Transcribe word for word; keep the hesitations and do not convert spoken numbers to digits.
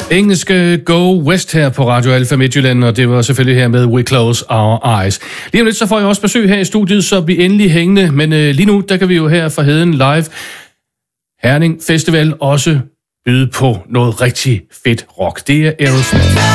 Engelske Go West her på Radio Alfa Midtjylland, og det var selvfølgelig her med We Close Our Eyes. Lige om lidt, så får jeg også besøg her i studiet, så bliv endelig hængende, men øh, lige nu, der kan vi jo her fra Heden live Herning Festival også byde på noget rigtig fedt rock. Det er Aerosmith.